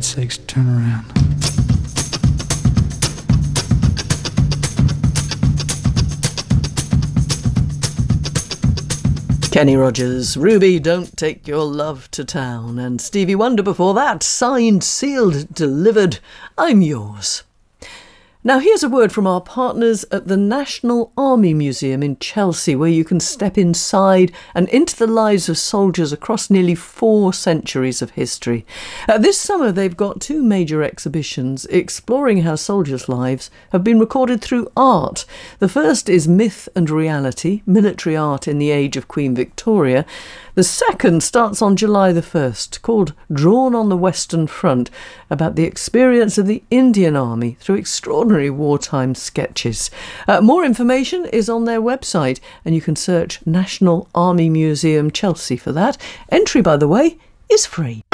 God's sakes, turn around. Kenny Rogers, Ruby, Don't Take Your Love to Town. And Stevie Wonder before that, Signed, Sealed, Delivered, I'm Yours. Now here's a word from our partners at the National Army Museum in Chelsea, where you can step inside and into the lives of soldiers across nearly 4 centuries of history. This summer they've got 2 major exhibitions exploring how soldiers' lives have been recorded through art. The first is Myth and Reality, Military Art in the Age of Queen Victoria. The second starts on July the 1st, called Drawn on the Western Front, about the experience of the Indian Army through extraordinary wartime sketches. More information is on their website, and you can search National Army Museum Chelsea for that. Entry, by the way, is free.